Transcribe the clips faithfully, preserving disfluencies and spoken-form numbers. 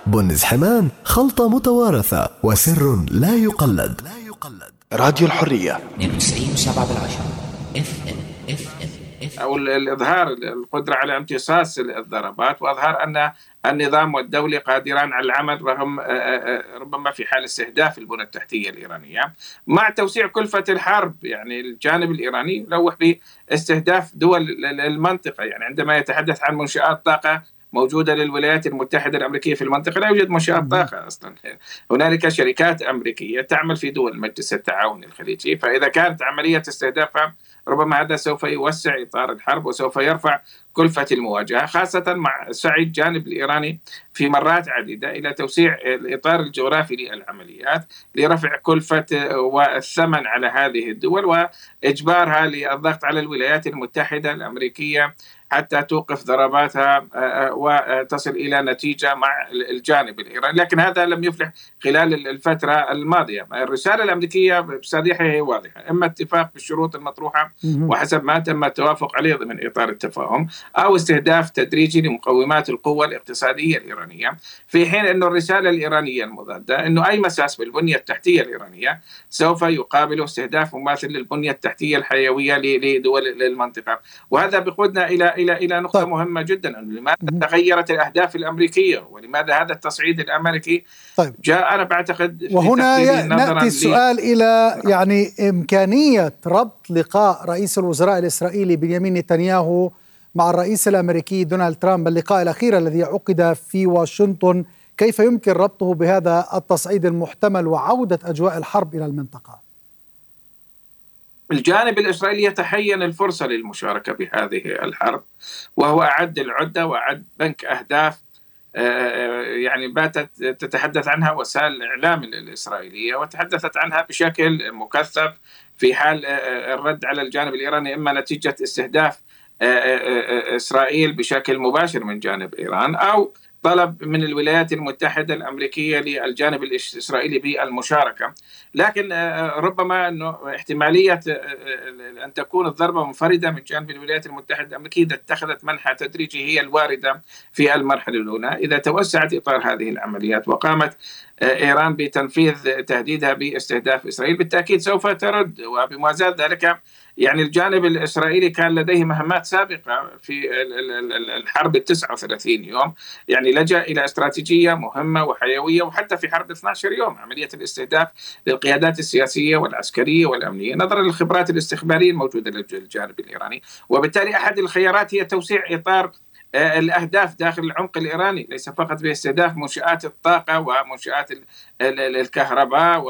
بنز حمان، خلطة متوارثة وسر لا يقلد. راديو الحرية اثنين وتسعين وسبعة بالعشرة اف ام اف ام أو الإظهار القدرة على امتصاص الضربات، وإظهار أن النظام والدولة قادران على العمل رغم ربما في حال استهداف البنى التحتية الإيرانية مع توسيع كلفة الحرب. يعني الجانب الإيراني يلوح باستهداف دول المنطقة، يعني عندما يتحدث عن منشآت طاقة موجودة للولايات المتحدة الأمريكية في المنطقة، لا يوجد منشآت طاقة أصلا. هنالك شركات أمريكية تعمل في دول مجلس التعاون الخليجي، فإذا كانت عملية استهدافها ربما هذا سوف يوسع إطار الحرب وسوف يرفع كلفة المواجهة، خاصة مع سعي الجانب الإيراني في مرات عديدة إلى توسيع الإطار الجغرافي للعمليات لرفع كلفة والثمن على هذه الدول وإجبارها للضغط على الولايات المتحدة الأمريكية حتى توقف ضرباتها وتصل إلى نتيجة مع الجانب الإيراني. لكن هذا لم يفلح خلال الفترة الماضية. الرسالة الأمريكية بصريحة هي واضحة: إما اتفاق بالشروط المطروحة وحسب ما تم التوافق عليه ضمن إطار التفاهم، أو استهداف تدريجي لمقومات القوة الاقتصادية الإيرانية، في حين أن الرسالة الإيرانية المضادة أنه أي مساس بالبنية التحتية الإيرانية سوف يقابل استهداف مماثل للبنية التحتية الحيوية لدول المنطقة. وهذا بيقودنا إلى إلى إلى نقطة طيب. مهمة جدا: لماذا تغيرت الأهداف الأمريكية ولماذا هذا التصعيد الأمريكي طيب. جاء أنا بعتقد وهنا نأتي السؤال إلى يعني إمكانية ربط لقاء رئيس الوزراء الإسرائيلي بنيامين نتنياهو مع الرئيس الأمريكي دونالد ترامب، اللقاء الأخير الذي عقد في واشنطن، كيف يمكن ربطه بهذا التصعيد المحتمل وعودة أجواء الحرب إلى المنطقة؟ الجانب الإسرائيلي يتحين الفرصة للمشاركة بهذه الحرب، وهو أعد العدة وأعد بنك أهداف يعني باتت تتحدث عنها وسائل الإعلام الإسرائيلية، وتحدثت عنها بشكل مكثف في حال الرد على الجانب الإيراني، إما نتيجة استهداف إسرائيل بشكل مباشر من جانب إيران، أو طلب من الولايات المتحدة الأمريكية للجانب الإسرائيلي بالمشاركة. لكن ربما أنه احتمالية أن تكون الضربة منفردة من جانب الولايات المتحدة الأمريكية إذا اتخذت منحى تدريجي هي الواردة في المرحلة الأولى. إذا توسعت إطار هذه العمليات وقامت إيران بتنفيذ تهديدها باستهداف إسرائيل، بالتأكيد سوف ترد. وبموازاة ذلك يعني الجانب الإسرائيلي كان لديه مهمات سابقة في الحرب التسعة وثلاثين يوم، يعني لجأ إلى استراتيجية مهمة وحيوية، وحتى في حرب اثني عشر يوم عملية الاستهداف للقيادات السياسية والعسكرية والأمنية نظرا للخبرات الاستخبارية الموجودة للجانب الإيراني. وبالتالي أحد الخيارات هي توسيع إطار الأهداف داخل العمق الإيراني، ليس فقط باستهداف منشآت الطاقة ومنشآت الكهرباء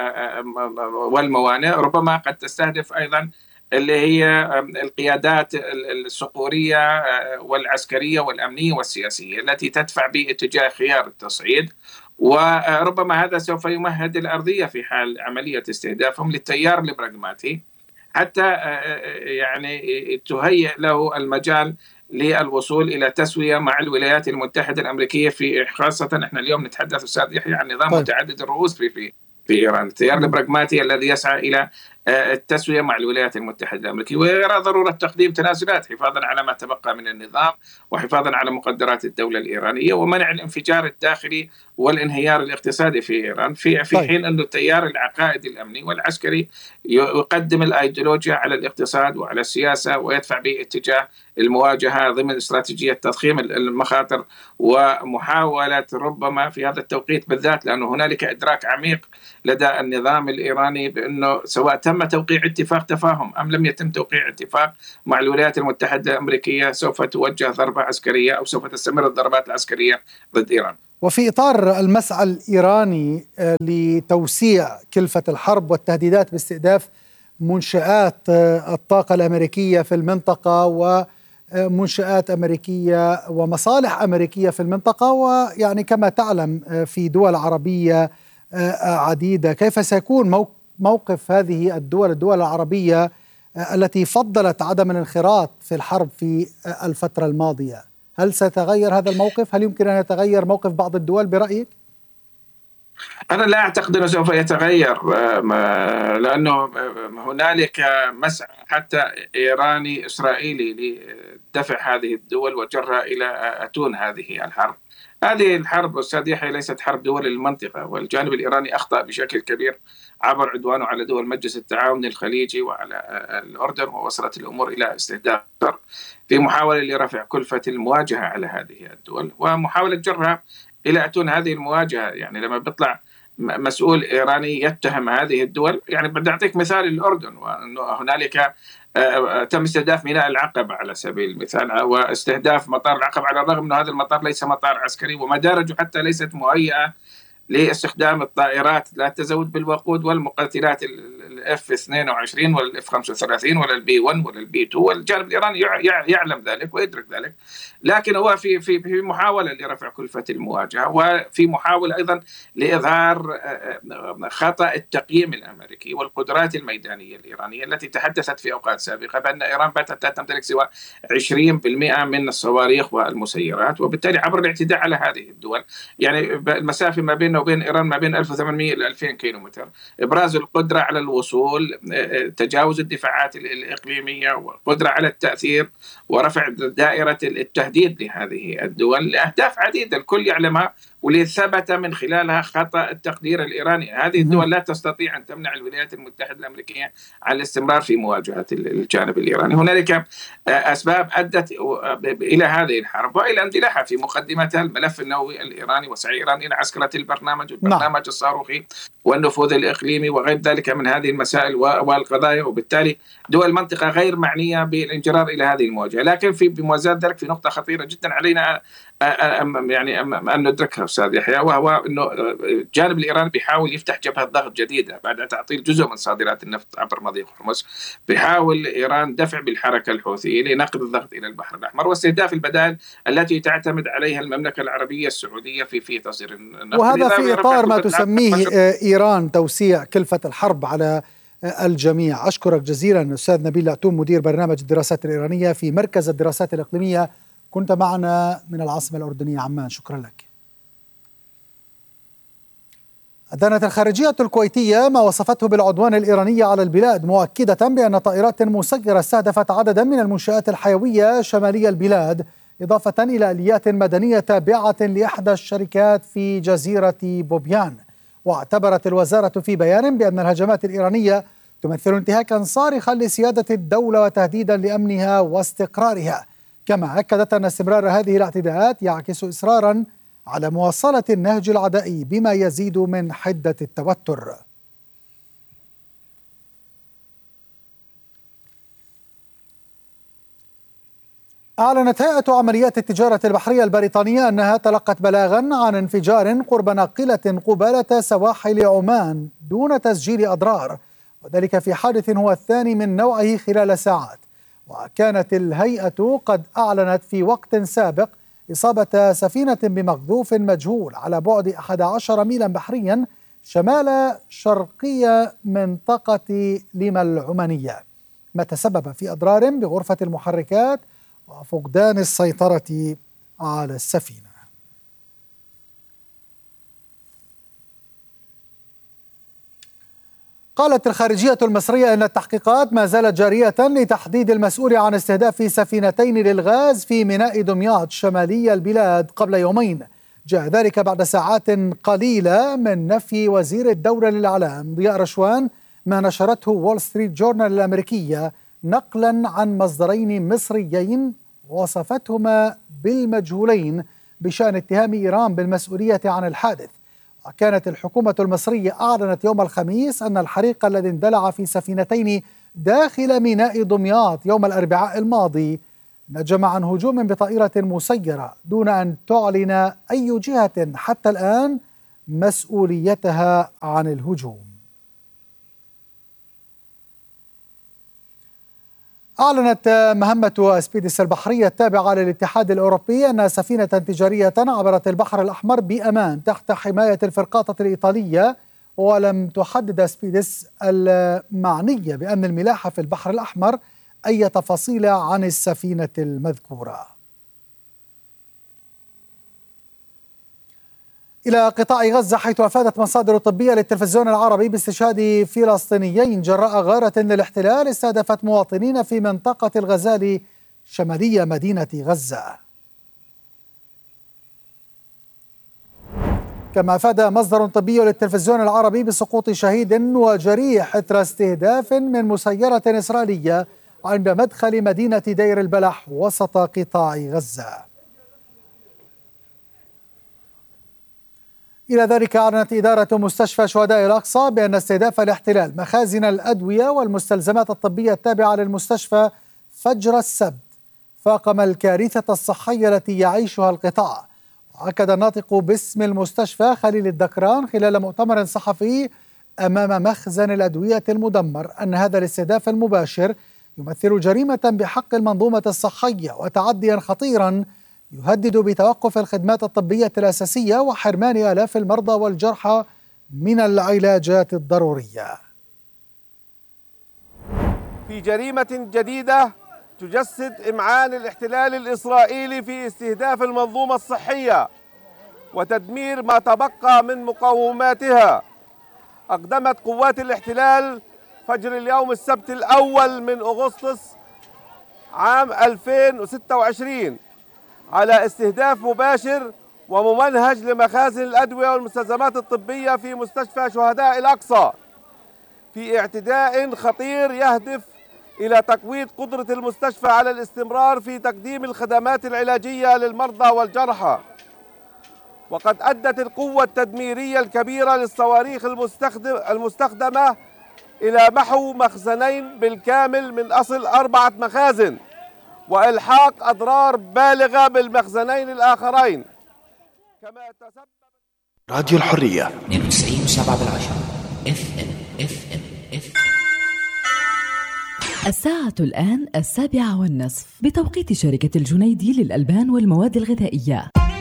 والموانئ، ربما قد تستهدف أيضا اللي هي القيادات الصقورية والعسكرية والأمنية والسياسية التي تدفع باتجاه خيار التصعيد. وربما هذا سوف يمهد الأرضية في حال عملية استهدافهم للتيار البراغماتي حتى يعني تهيئ له المجال للوصول إلى تسوية مع الولايات المتحدة الأمريكية، في خاصة احنا اليوم نتحدث أستاذ يحيى عن نظام طيب. متعدد الرؤوس في في في إيران، التيار البراغماتي الذي يسعى إلى التسوية مع الولايات المتحدة الأمريكية، ويرى ضرورة تقديم تنازلات حفاظا على ما تبقى من النظام وحفاظا على مقدرات الدولة الإيرانية ومنع الانفجار الداخلي والانهيار الاقتصادي في إيران، في في حين أن التيار العقائدي الأمني والعسكري يقدم الأيديولوجيا على الاقتصاد وعلى السياسة ويدفع باتجاه المواجهة ضمن استراتيجية تضخيم المخاطر ومحاولة ربما في هذا التوقيت بالذات، لأنه هنالك إدراك عميق لدى النظام الإيراني بأنه سواء تم توقيع اتفاق تفاهم أم لم يتم توقيع اتفاق مع الولايات المتحدة الأمريكية سوف توجه ضربة عسكرية أو سوف تستمر الضربات العسكرية ضد إيران. وفي إطار المسعى الإيراني لتوسيع كلفة الحرب والتهديدات باستهداف منشآت الطاقة الأمريكية في المنطقة ومنشآت أمريكية ومصالح أمريكية في المنطقة، ويعني كما تعلم في دول عربية عديدة، كيف سيكون موقف هذه الدول الدول العربية التي فضلت عدم الانخراط في الحرب في الفترة الماضية؟ هل سيتغير هذا الموقف؟ هل يمكن أن يتغير موقف بعض الدول برأيك؟ أنا لا أعتقد أنه سوف يتغير، لأنه هنالك مسعى حتى إيراني إسرائيلي لدفع هذه الدول وجرها إلى أتون هذه الحرب. هذه الحرب أستاذ يحيى ليست حرب دول المنطقة، والجانب الإيراني أخطأ بشكل كبير عبر عدوانه على دول مجلس التعاون الخليجي وعلى الأردن، ووصلت الأمور إلى استهداف في محاولة لرفع كلفة المواجهة على هذه الدول ومحاولة جرها إلى أتون هذه المواجهة. يعني لما بيطلع مسؤول إيراني يتهم هذه الدول، يعني بدي أعطيك مثال الأردن، وأنه هنالك تم استهداف ميناء العقبة على سبيل المثال، واستهداف مطار العقبة على الرغم أن هذا المطار ليس مطار عسكري، ومدارجه حتى ليست مهيئة لاستخدام الطائرات ذات التزود بالوقود والمقاتلات الاف اثنين وعشرين ولا الاف خمسة وثلاثين ولا البي واحد ولا البي اثنين، والجانب الايراني يعلم ذلك ويدرك ذلك، لكن هو في في في محاوله لرفع كلفه المواجهه، وفي محاوله ايضا لاظهار خطا التقييم الامريكي والقدرات الميدانيه الايرانيه التي تحدثت في اوقات سابقه بان ايران باتت لا تمتلك سوى عشرين بالمئة من الصواريخ والمسيرات، وبالتالي عبر الاعتداء على هذه الدول، يعني المسافه ما بيننا وبين إيران ما بين ألف وثمانمئة إلى ألفين كيلومتر، إبراز القدرة على الوصول، تجاوز الدفاعات الإقليمية، وقدرة على التأثير ورفع دائرة التهديد لهذه الدول لأهداف عديدة الكل يعلمها واللي ثبت من خلالها خطأ التقدير الإيراني. هذه الدول لا تستطيع أن تمنع الولايات المتحدة الأمريكية عن الاستمرار في مواجهة الجانب الإيراني. هنالك أسباب أدت إلى هذه الحرب وإلى اندلاعها، في مقدمتها الملف النووي الإيراني وسعي إيران إلى عسكرة البرنامج والبرنامج الصاروخي والنفوذ الإقليمي وغير ذلك من هذه المسائل والقضايا، وبالتالي دول المنطقة غير معنية بالانجرار إلى هذه المواجهة. لكن في بموازاة ذلك في نقطة خطيرة جدا علينا يعني أن ندركها أستاذ يحيى، وهو أنه الجانب الإيراني بيحاول يفتح جبهة ضغط جديدة بعد تعطيل جزء من صادرات النفط عبر مضيق هرمز. بيحاول إيران دفع بالحركة الحوثية لنقل الضغط إلى البحر الأحمر واستهداف البدائل التي تعتمد عليها المملكة العربية السعودية في في تصدير النفط، وهذا في إطار ما تسميه إيران توسيع كلفة الحرب على الجميع. أشكرك جزيلا أستاذ نبيل لأتون، مدير برنامج الدراسات الإيرانية في مركز الدراسات الإقليمية، كنت معنا من العاصمة الأردنية عمان، شكرا لك. أدانت الخارجية الكويتية ما وصفته بالعدوان الإيراني على البلاد، مؤكدة بأن طائرات مسيرة استهدفت عددا من المنشآت الحيوية شمالي البلاد، إضافة إلى آليات مدنية تابعة لإحدى الشركات في جزيرة بوبيان. واعتبرت الوزارة في بيان بأن الهجمات الإيرانية تمثل انتهاكا صارخا لسيادة الدولة وتهديدا لأمنها واستقرارها، كما أكدت أن استمرار هذه الاعتداءات يعكس إصرارا على مواصلة النهج العدائي بما يزيد من حدة التوتر. أعلنت هيئة عمليات التجارة البحرية البريطانية أنها تلقت بلاغا عن انفجار قرب ناقلة قبالة سواحل عمان دون تسجيل أضرار، وذلك في حادث هو الثاني من نوعه خلال ساعات. وكانت الهيئة قد أعلنت في وقت سابق إصابة سفينة بمقذوف مجهول على بعد أحد عشر ميلا بحريا شمال شرقية منطقة ليما العمانية، ما تسبب في أضرار بغرفة المحركات وفقدان السيطرة على السفينة. قالت الخارجية المصرية أن التحقيقات ما زالت جارية لتحديد المسؤول عن استهداف سفينتين للغاز في ميناء دمياط شمالي البلاد قبل يومين. جاء ذلك بعد ساعات قليلة من نفي وزير الدولة للإعلام ضياء رشوان ما نشرته وول ستريت جورنال الأمريكية نقلا عن مصدرين مصريين وصفتهما بالمجهولين بشأن اتهام إيران بالمسؤولية عن الحادث. وكانت الحكومة المصرية أعلنت يوم الخميس أن الحريق الذي اندلع في سفينتين داخل ميناء دمياط يوم الأربعاء الماضي نجم عن هجوم بطائرة مسيرة، دون أن تعلن أي جهة حتى الآن مسؤوليتها عن الهجوم. أعلنت مهمة سبيدس البحرية التابعة للاتحاد الأوروبي أن سفينة تجارية عبرت البحر الأحمر بأمان تحت حماية الفرقاطة الإيطالية، ولم تحدد سبيدس المعنية بأمن الملاحة في البحر الأحمر أي تفاصيل عن السفينة المذكورة. إلى قطاع غزة، حيث أفادت مصادر طبية للتلفزيون العربي باستشهاد فلسطينيين جراء غارة للاحتلال استهدفت مواطنين في منطقة الغزالي شمالية مدينة غزة. كما أفاد مصدر طبي للتلفزيون العربي بسقوط شهيد وجريح إثر استهداف من مسيرة إسرائيلية عند مدخل مدينة دير البلح وسط قطاع غزة. إلى ذلك أعلنت إدارة مستشفى شهداء الأقصى بأن استهداف الاحتلال مخازن الأدوية والمستلزمات الطبية التابعة للمستشفى فجر السبت فاقم الكارثة الصحية التي يعيشها القطاع. وأكد الناطق باسم المستشفى خليل الدكران خلال مؤتمر صحفي أمام مخزن الأدوية المدمر أن هذا الاستهداف المباشر يمثل جريمة بحق المنظومة الصحية وتعديا خطيرا يهدد بتوقف الخدمات الطبية الأساسية وحرمان آلاف المرضى والجرحى من العلاجات الضرورية. في جريمة جديدة تجسد إمعان الاحتلال الإسرائيلي في استهداف المنظومة الصحية وتدمير ما تبقى من مقوماتها، أقدمت قوات الاحتلال فجر اليوم السبت الأول من أغسطس عام ألفين وستة وعشرين على استهداف مباشر وممنهج لمخازن الأدوية والمستلزمات الطبية في مستشفى شهداء الأقصى، في اعتداء خطير يهدف إلى تقويض قدرة المستشفى على الاستمرار في تقديم الخدمات العلاجية للمرضى والجرحى. وقد أدت القوة التدميرية الكبيرة للصواريخ المستخدم المستخدمة إلى محو مخزنين بالكامل من أصل أربعة مخازن وإلحاق أضرار بالغة بالمخزنين الآخرين. كما تسبب راديو الحرية اثنين وتسعين وسبعة بالعشرة اف ام اف ام اف ام. الساعة الآن السابعة والنصف بتوقيت شركة الجنيدي للألبان والمواد الغذائية.